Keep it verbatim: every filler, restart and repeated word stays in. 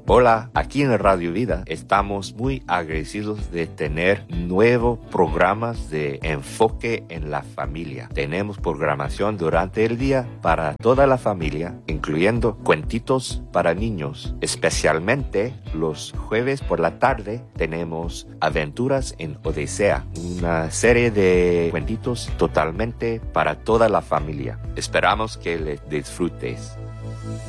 Hola, aquí en Radio Vida estamos muy agradecidos de tener nuevos programas de enfoque en la familia. Tenemos programación durante el día para toda la familia, incluyendo cuentitos para niños. Especialmente los jueves por la tarde tenemos Aventuras en Odisea, una serie de cuentitos totalmente para toda la familia. Esperamos que les disfrutes.